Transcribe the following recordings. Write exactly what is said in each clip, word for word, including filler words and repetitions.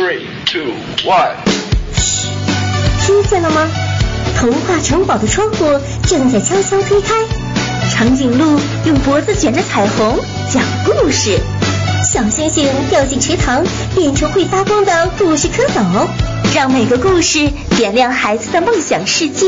three, two, one。 听见了吗？童话城堡的窗户正在悄悄推开，长颈鹿用脖子卷着彩虹讲故事，小星星掉进池塘变成会发光的故事蝌蚪，让每个故事点亮孩子的梦想世界。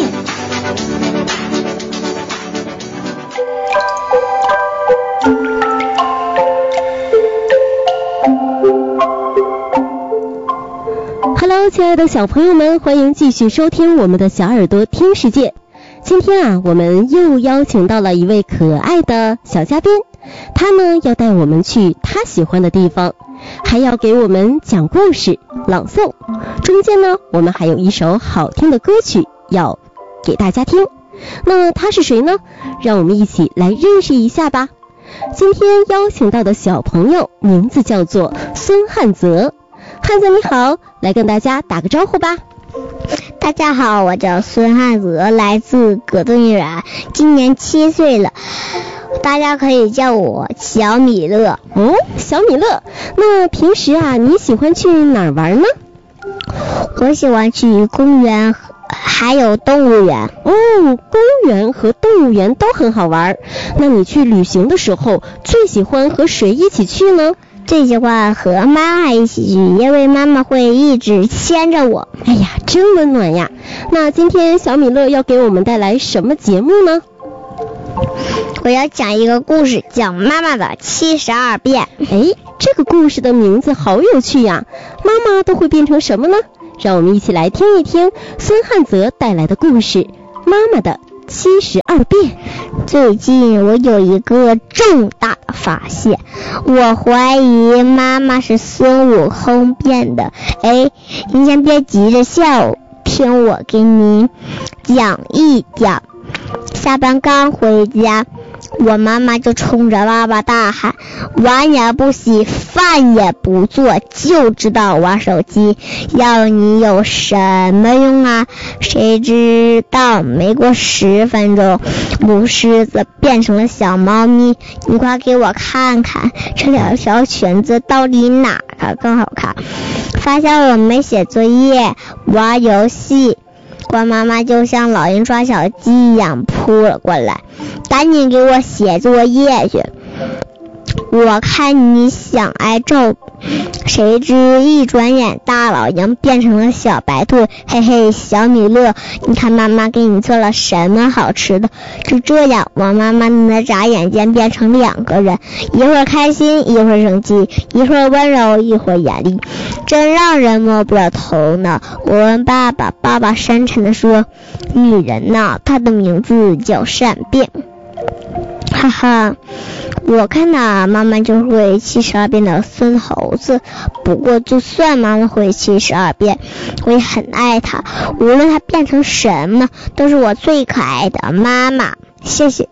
Hello， 亲爱的小朋友们，欢迎继续收听我们的小耳朵听世界。今天啊，我们又邀请到了一位可爱的小嘉宾，他呢要带我们去他喜欢的地方，还要给我们讲故事、朗诵。中间呢，我们还有一首好听的歌曲要给大家听。那他是谁呢？让我们一起来认识一下吧。今天邀请到的小朋友名字叫做孙汉泽。汉泽你好，来跟大家打个招呼吧。 大家好，我叫孙汉泽，来自葛顿园，今年七岁了，大家可以叫我小米乐。 哦，小米乐，那平时啊你喜欢去哪儿玩呢？ 我喜欢去公园还有动物园。 哦，公园和动物园都很好玩。那你去旅行的时候最喜欢和谁一起去呢？ 最喜欢和妈妈一起去，因为妈妈会一直牵着我。 哎呀，真温暖呀。那今天小米乐要给我们带来什么节目呢？ 我要讲一个故事，讲妈妈的七十二变。 哎，这个故事的名字好有趣呀，妈妈都会变成什么呢？让我们一起来听一听孙汉泽带来的故事，妈妈的七十二变。 最近我有一个重大的发现，我怀疑妈妈是孙悟空变的。哎，您先别急着笑，听我给您讲一讲。下班刚回家，我妈妈就冲着爸爸大喊，碗也不洗，饭也不做，就知道玩手机，要你有什么用啊？谁知道没过十分钟，母狮子变成了小猫咪。你快给我看看，这两条裙子到底哪个更好看？发现我没写作业，玩游戏，我妈妈就像老鹰抓小鸡一样扑了过来，赶紧给我写作业去。我看你想挨揍，谁知一转眼大老鹰变成了小白兔。嘿嘿，小米乐，你看妈妈给你做了什么好吃的？就这样，我妈妈哪眨眼间变成两个人，一会儿开心，一会儿生气，一会儿温柔，一会儿严厉，真让人摸不着头脑。我问爸爸，爸爸深沉地说，女人呐，她的名字叫善变。哈哈，我看到妈妈就会七十二变的孙猴子，不过就算妈妈会七十二变，我也很爱她，无论她变成什么，都是我最可爱的妈妈。谢谢。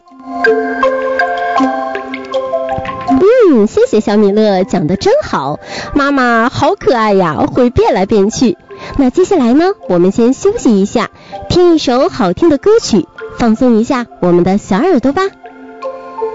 嗯，谢谢小米乐，讲得真好，妈妈好可爱呀，会变来变去。那接下来呢，我们先休息一下，听一首好听的歌曲，放松一下我们的小耳朵吧。